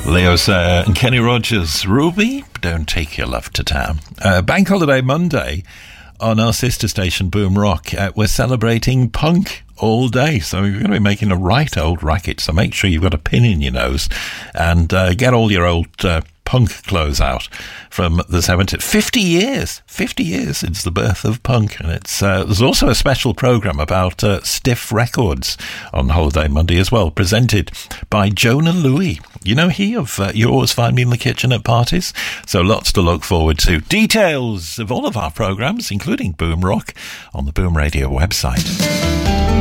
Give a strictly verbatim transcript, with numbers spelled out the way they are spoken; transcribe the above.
Leo Sayer and Kenny Rogers. Ruby, don't take your love to town. Uh, Bank Holiday Monday on our sister station Boom Rock. Uh, we're celebrating punk all day, so you're going to be making a right old racket, so make sure you've got a pin in your nose and uh, get all your old uh, punk clothes out from the seventies. fifty years fifty years since the birth of punk, and it's uh, there's also a special programme about uh, Stiff Records on Holiday Monday as well, presented by Jonah Louie. You know he of uh, You Always Find Me in the Kitchen at Parties, so lots to look forward to. Details of all of our programmes, including Boom Rock, on the Boom Radio website.